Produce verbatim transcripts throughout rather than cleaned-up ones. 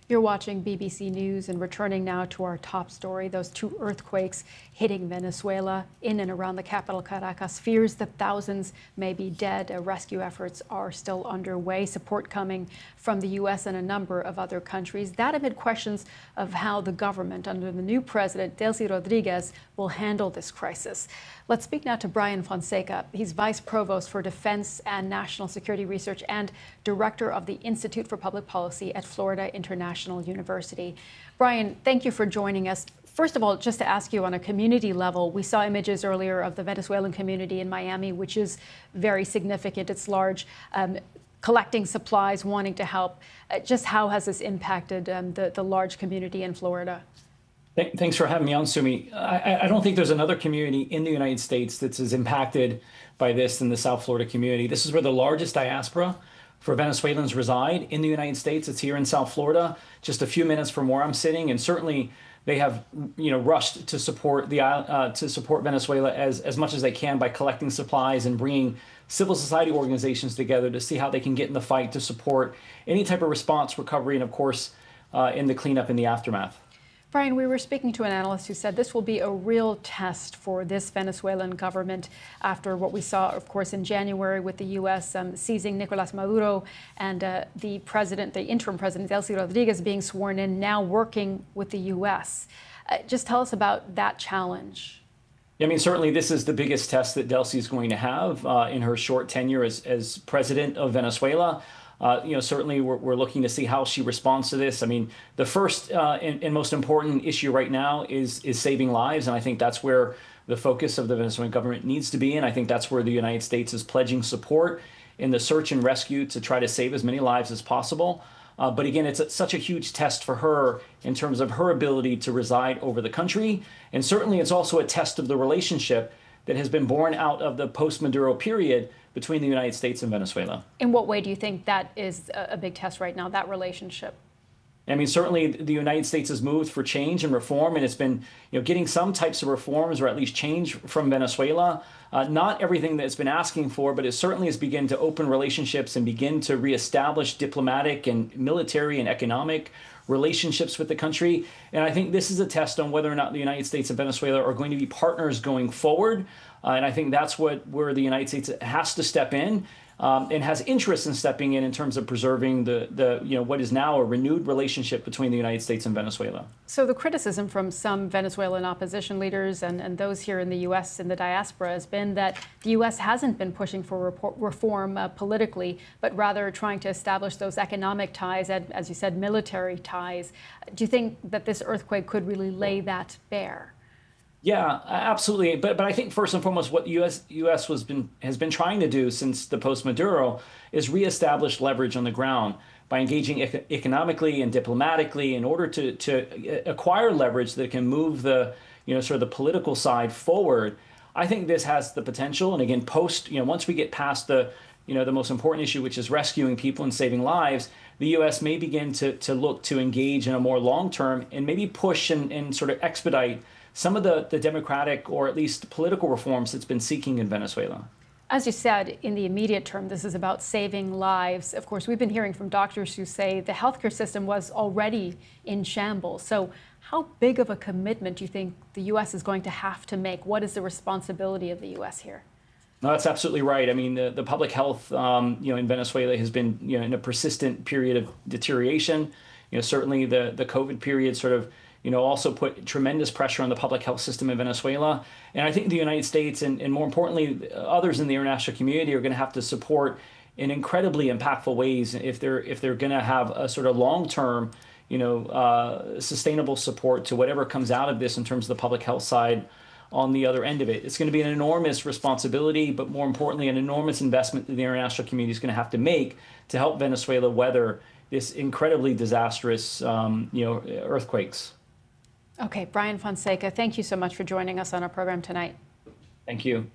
You're watching B B C News and returning now to our top story, those two earthquakes hitting Venezuela in and around the capital, Caracas. Fears that thousands may be dead. Uh, rescue efforts are still underway. Support coming from the U S and a number of other countries. That amid questions of how the government under the new president, Delcy Rodriguez, will handle this crisis. Let's speak now to Brian Fonseca. He's Vice Provost for Defense and National Security Research and Director of the Institute for Public Policy at Florida International University. Brian, thank you for joining us. First of all, just to ask you on a community level, we saw images earlier of the Venezuelan community in Miami, which is very significant. It's large, um, collecting supplies, wanting to help. Uh, just how has this impacted um, the, the large community in Florida? Thanks for having me on, Sumi. I, I don't think there's another community in the United States that's as impacted by this than the South Florida community. This is where the largest diaspora for Venezuelans reside in the United States. It's here in South Florida, just a few minutes from where I'm sitting, and certainly they have, you know, rushed to support the uh, to support Venezuela as as much as they can by collecting supplies and bringing civil society organizations together to see how they can get in the fight to support any type of response, recovery, and of course, uh, in the cleanup in the aftermath. Brian, we were speaking to an analyst who said this will be a real test for this Venezuelan government after what we saw, of course, in January with the U S um, seizing Nicolas Maduro and uh, the president, the interim president, Delcy Rodriguez, being sworn in, now working with the U S. Uh, just tell us about that challenge. I mean, certainly this is the biggest test that Delcy is going to have uh, in her short tenure as, as president of Venezuela. Uh, you know, certainly we're, we're looking to see how she responds to this. I mean, the first uh, and, and most important issue right now is is saving lives. And I think that's where the focus of the Venezuelan government needs to be. And I think that's where the United States is pledging support in the search and rescue to try to save as many lives as possible. Uh, but again, it's a, such a huge test for her in terms of her ability to reside over the country. And certainly it's also a test of the relationship that has been born out of the post-Maduro period between the United States and Venezuela. In what way do you think that is a big test right now, that relationship? I mean, certainly the United States has moved for change and reform, and it's been, you know, getting some types of reforms or at least change from Venezuela. Uh, not everything that it's been asking for, but it certainly has begun to open relationships and begin to reestablish diplomatic and military and economic relationships with the country. And I think this is a test on whether or not the United States and Venezuela are going to be partners going forward. Uh, and I think that's what where the United States has to step in um, and has interest in stepping in in terms of preserving the, the, you know, what is now a renewed relationship between the United States and Venezuela. So the criticism from some Venezuelan opposition leaders and, and those here in the U S in the diaspora has been that the U S hasn't been pushing for report, reform uh, politically, but rather trying to establish those economic ties and, as you said, military ties. Do you think that this earthquake could really lay that bare? Yeah, absolutely. But but I think first and foremost, what the U S U S was been has been trying to do since the post-Maduro is reestablish leverage on the ground by engaging ec economically and diplomatically in order to to acquire leverage that can move the, you know, sort of the political side forward. I think this has the potential. And again, post, you know, once we get past the, you know, the most important issue, which is rescuing people and saving lives, the U S may begin to to look to engage in a more long term and maybe push and, and sort of expedite some of the, the democratic or at least political reforms it's been seeking in Venezuela. As you said, in the immediate term, this is about saving lives. Of course, we've been hearing from doctors who say the healthcare system was already in shambles. So how big of a commitment do you think the U S is going to have to make? What is the responsibility of the U S here? No, that's absolutely right. I mean, the, the public health, um, you know, in Venezuela has been, you know, in a persistent period of deterioration. You know, certainly the, the COVID period sort of, you know, also put tremendous pressure on the public health system in Venezuela. And I think the United States and, and more importantly, others in the international community are going to have to support in incredibly impactful ways if they're if they're going to have a sort of long-term, you know, uh, sustainable support to whatever comes out of this in terms of the public health side on the other end of it. It's going to be an enormous responsibility, but more importantly, an enormous investment that the international community is going to have to make to help Venezuela weather this incredibly disastrous, um, you know, earthquakes. Okay, Brian Fonseca, thank you so much for joining us on our program tonight. Thank you.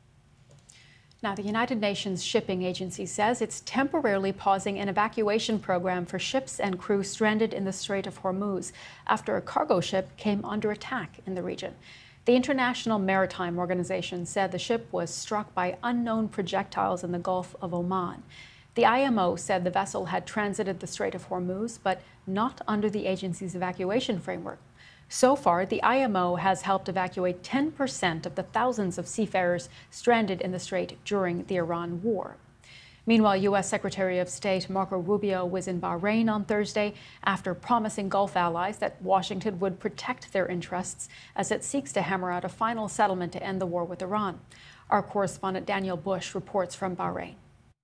Now, the United Nations Shipping Agency says it's temporarily pausing an evacuation program for ships and crew stranded in the Strait of Hormuz after a cargo ship came under attack in the region. The International Maritime Organization said the ship was struck by unknown projectiles in the Gulf of Oman. The I M O said the vessel had transited the Strait of Hormuz, but not under the agency's evacuation framework. So far, the I M O has helped evacuate ten percent of the thousands of seafarers stranded in the strait during the Iran war. Meanwhile, U S Secretary of State Marco Rubio was in Bahrain on Thursday after promising Gulf allies that Washington would protect their interests as it seeks to hammer out a final settlement to end the war with Iran. Our correspondent Daniel Bush reports from Bahrain.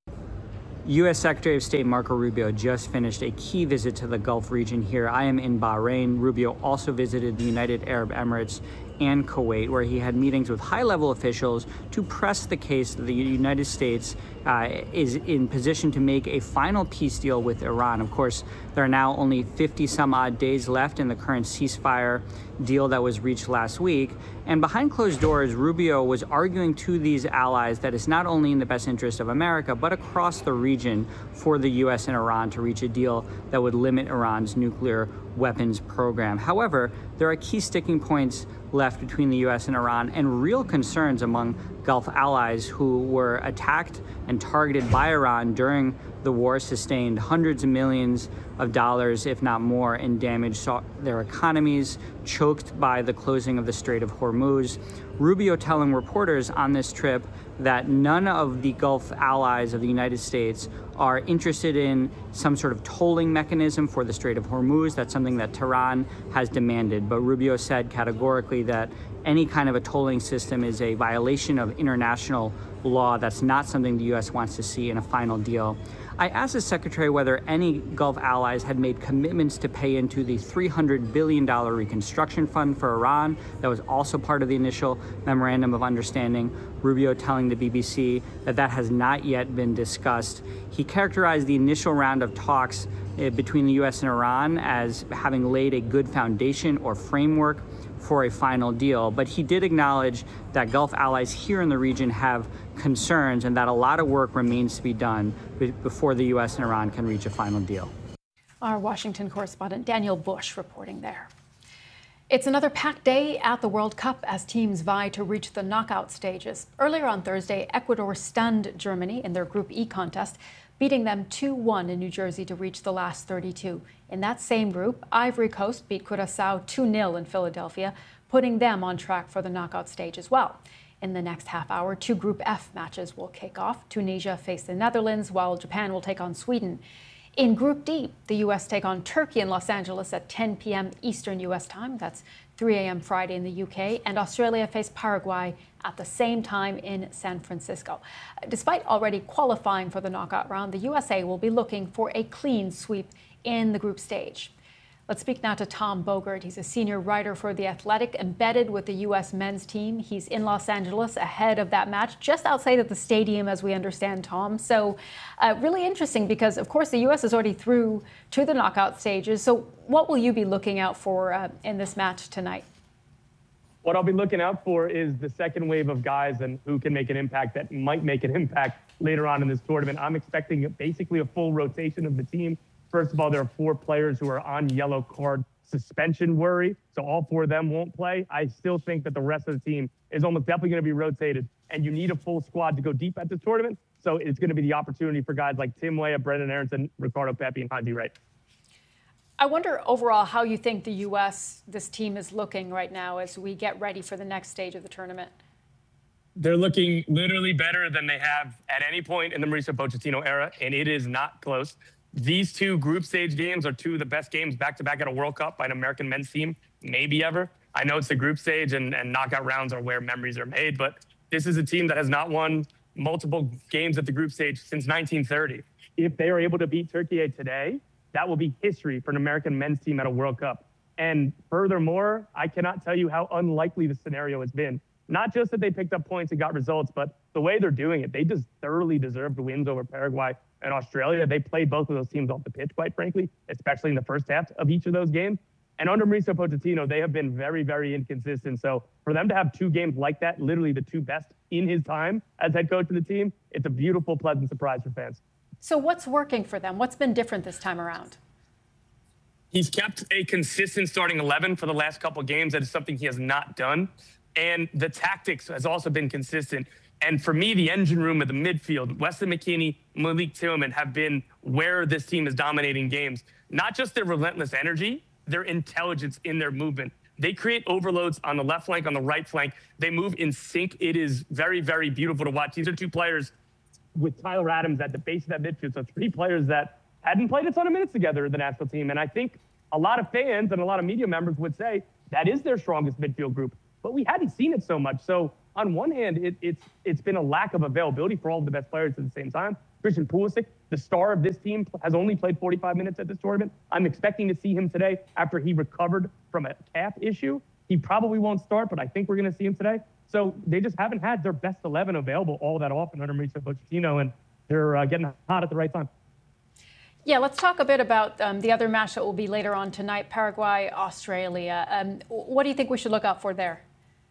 U S Secretary of State Marco Rubio just finished a key visit to the Gulf region here. I am in Bahrain. Rubio also visited the United Arab Emirates and Kuwait, where he had meetings with high-level officials to press the case that the United States uh, is in position to make a final peace deal with Iran. Of course, there are now only fifty some odd days left in the current ceasefire deal that was reached last week. And behind closed doors, Rubio was arguing to these allies that it's not only in the best interest of America, but across the region for the U S and Iran to reach a deal that would limit Iran's nuclear weapons program. However, there are key sticking points left between the U S and Iran and real concerns among Gulf allies who were attacked and targeted by Iran during the war, sustained hundreds of millions of dollars, if not more, in damage, saw their economies choked by the closing of the Strait of Hormuz. Rubio telling reporters on this trip that none of the Gulf allies of the United States are interested in some sort of tolling mechanism for the Strait of Hormuz. That's something that Tehran has demanded. But Rubio said categorically that any kind of a tolling system is a violation of international law. That's not something the U S wants to see in a final deal. I asked the secretary whether any Gulf allies had made commitments to pay into the three hundred billion dollars reconstruction fund for Iran. That was also part of the initial memorandum of understanding. Rubio telling the B B C that that has not yet been discussed. He characterized the initial round of talks uh, between the U S and Iran as having laid a good foundation or framework for a final deal, but he did acknowledge that Gulf allies here in the region have concerns and that a lot of work remains to be done before the U S and Iran can reach a final deal. Our Washington correspondent Daniel Bush reporting there. It's another packed day at the World Cup as teams vie to reach the knockout stages. Earlier on Thursday, Ecuador stunned Germany in their Group E contest, beating them two one in New Jersey to reach the last thirty-two. In that same group, Ivory Coast beat Curaçao two nil in Philadelphia, putting them on track for the knockout stage as well. In the next half hour, two Group F matches will kick off. Tunisia face the Netherlands, while Japan will take on Sweden. In Group D, the U S take on Turkey in Los Angeles at ten p m Eastern U S time. That's three a m Friday in the U K. And Australia face Paraguay at the same time in San Francisco. Despite already qualifying for the knockout round, the U S A will be looking for a clean sweep in the group stage. Let's speak now to Tom Bogert. He's a senior writer for The Athletic, embedded with the U S men's team. He's in Los Angeles ahead of that match, just outside of the stadium, as we understand, Tom. So uh, really interesting because, of course, the U S is already through to the knockout stages. So what will you be looking out for uh, in this match tonight? What I'll be looking out for is the second wave of guys and who can make an impact that might make an impact later on in this tournament. I'm expecting basically a full rotation of the team. First of all, there are four players who are on yellow card suspension worry, so all four of them won't play. I still think that the rest of the team is almost definitely going to be rotated, and you need a full squad to go deep at this tournament. So it's going to be the opportunity for guys like Tim Weah, Brendan Aronson, Ricardo Pepi, and Haji Wright. I wonder overall how you think the U S, this team is looking right now as we get ready for the next stage of the tournament. They're looking literally better than they have at any point in the Mauricio Pochettino era, and it is not close. These two group stage games are two of the best games back-to-back at a World Cup by an American men's team, maybe ever. I know it's the group stage and, and knockout rounds are where memories are made, but this is a team that has not won multiple games at the group stage since nineteen thirty. If they are able to beat Turkey today, that will be history for an American men's team at a World Cup. And furthermore, I cannot tell you how unlikely the scenario has been. Not just that they picked up points and got results, but the way they're doing it, they just thoroughly deserved wins over Paraguay and Australia. They played both of those teams off the pitch, quite frankly, especially in the first half of each of those games. And under Mauricio Pochettino, they have been very, very inconsistent. So for them to have two games like that, literally the two best in his time as head coach of the team, it's a beautiful, pleasant surprise for fans. So what's working for them? What's been different this time around? He's kept a consistent starting eleven for the last couple of games. That is something he has not done. And the tactics has also been consistent. And for me, the engine room of the midfield, Weston McKennie, Malik Tillman have been where this team is dominating games. Not just their relentless energy, their intelligence in their movement. They create overloads on the left flank, on the right flank. They move in sync. It is very, very beautiful to watch. These are two players with Tyler Adams at the base of that midfield. So three players that hadn't played a ton of minutes together in the national team. And I think a lot of fans and a lot of media members would say that is their strongest midfield group. But we hadn't seen it so much. So on one hand, it, it's it's been a lack of availability for all of the best players at the same time. Christian Pulisic, the star of this team, has only played forty-five minutes at this tournament. I'm expecting to see him today after he recovered from a calf issue. He probably won't start, but I think we're going to see him today. So they just haven't had their best eleven available all that often under Mauricio Pochettino, and they're uh, getting hot at the right time. Yeah, let's talk a bit about um, the other match that will be later on tonight, Paraguay, Australia. Um, what do you think we should look out for there?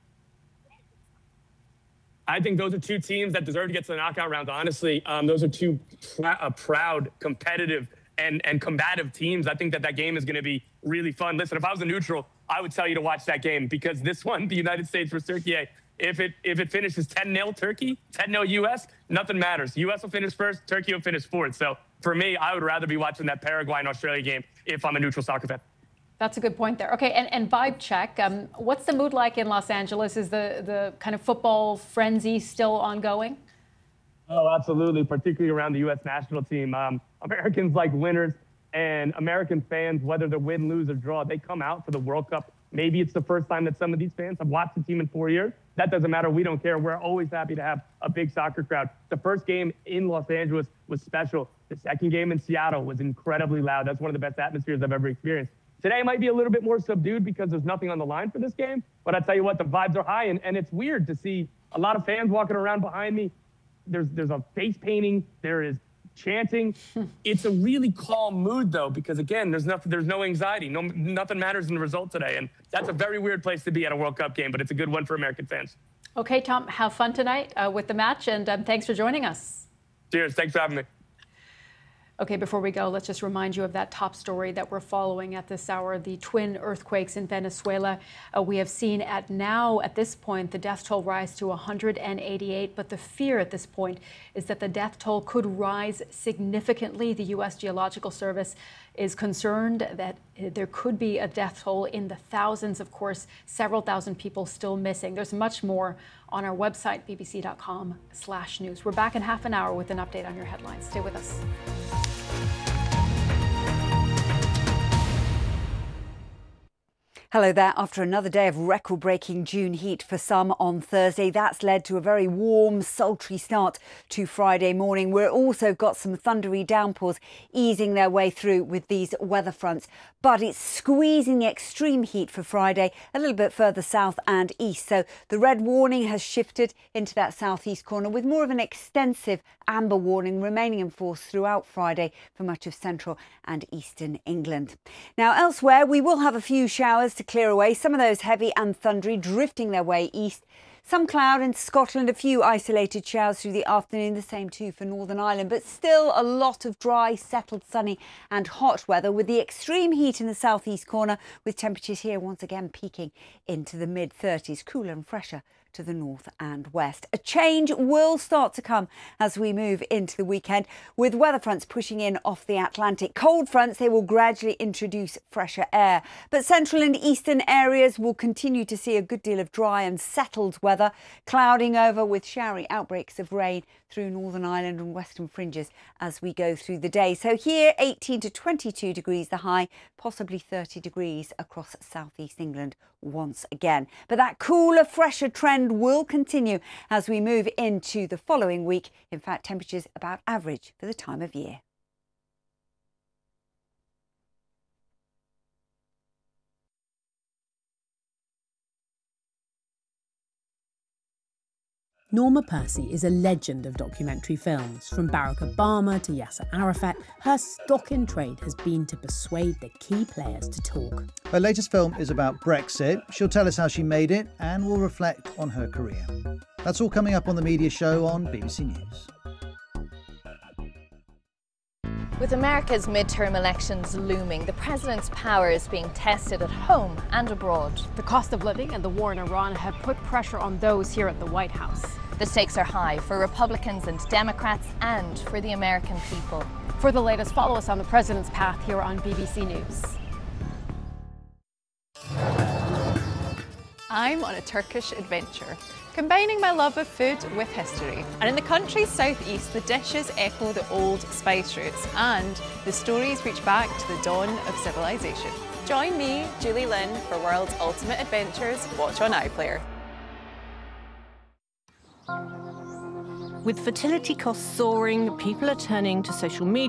I think those are two teams that deserve to get to the knockout rounds. Honestly, um, those are two pr- uh, proud, competitive, and, and combative teams. I think that that game is going to be really fun. Listen, if I was a neutral, I would tell you to watch that game because this one, the United States versus Turkey, if it if it finishes ten nil Turkey, ten nil U S, nothing matters. U S will finish first, Turkey will finish fourth. So for me, I would rather be watching that Paraguay and Australia game if I'm a neutral soccer fan. That's a good point there. Okay, and, and vibe check. Um, what's the mood like in Los Angeles? Is the, the kind of football frenzy still ongoing? Oh, absolutely, particularly around the U S national team. Um, Americans like winners, and American fans, whether they win, lose, or draw, they come out for the World Cup. Maybe it's the first time that some of these fans have watched the team in four years. That doesn't matter. We don't care. We're always happy to have a big soccer crowd. The first game in Los Angeles was special. The second game in Seattle was incredibly loud. That's one of the best atmospheres I've ever experienced. Today might be a little bit more subdued because there's nothing on the line for this game. But I tell you what, the vibes are high, and, and it's weird to see a lot of fans walking around behind me. There's there's a face painting. There is chanting. It's a really calm mood, though, because, again, there's nothing, there's no anxiety. No, nothing matters in the result today. And that's a very weird place to be at a World Cup game, but it's a good one for American fans. Okay, Tom, have fun tonight uh, with the match, and um, thanks for joining us. Cheers. Thanks for having me. Okay, before we go, let's just remind you of that top story that we're following at this hour, the twin earthquakes in Venezuela. Uh, we have seen at now, at this point, the death toll rise to one hundred eighty-eight, but the fear at this point is that the death toll could rise significantly. The U S Geological Service is concerned that there could be a death toll in the thousands, of course, several thousand people still missing. There's much more on our website, b b c dot com slash news. We're back in half an hour with an update on your headlines. Stay with us. Hello there. After another day of record-breaking June heat for some on Thursday, that's led to a very warm, sultry start to Friday morning. We've also got some thundery downpours easing their way through with these weather fronts. But it's squeezing the extreme heat for Friday a little bit further south and east. So the red warning has shifted into that southeast corner with more of an extensive amber warning remaining in force throughout Friday for much of central and eastern England. Now, elsewhere, we will have a few showers to clear away, some of those heavy and thundery drifting their way east. Some cloud in Scotland, a few isolated showers through the afternoon, the same too for Northern Ireland, but still a lot of dry, settled, sunny and hot weather with the extreme heat in the southeast corner, with temperatures here once again peaking into the mid thirties, cooler and fresher to the north and west. A change will start to come as we move into the weekend, with weather fronts pushing in off the Atlantic. Cold fronts, they will gradually introduce fresher air, but central and eastern areas will continue to see a good deal of dry and settled weather, clouding over with showery outbreaks of rain through Northern Ireland and western fringes as we go through the day. So here, eighteen to twenty-two degrees the high, possibly thirty degrees across southeast England once again. But that cooler, fresher trend will continue as we move into the following week. In fact, temperatures about average for the time of year. Norma Percy is a legend of documentary films. From Barack Obama to Yasser Arafat, her stock in trade has been to persuade the key players to talk. Her latest film is about Brexit. She'll tell us how she made it and will reflect on her career. That's all coming up on The Media Show on B B C News. With America's midterm elections looming, the president's power is being tested at home and abroad. The cost of living and the war in Iran have put pressure on those here at the White House. The stakes are high for Republicans and Democrats and for the American people. For the latest, follow us on the President's Path here on B B C News. I'm on a Turkish adventure, combining my love of food with history. And in the country's southeast, the dishes echo the old spice routes and the stories reach back to the dawn of civilization. Join me, Julie Lynn, for World's Ultimate Adventures. Watch on iPlayer. With fertility costs soaring, people are turning to social media